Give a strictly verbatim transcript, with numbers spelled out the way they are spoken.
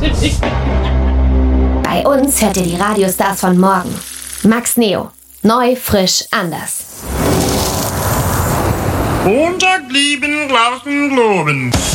Bei uns hört ihr die Radiostars von morgen. Max Neo. Neu, frisch, anders. Montag lieben, lachen, loben.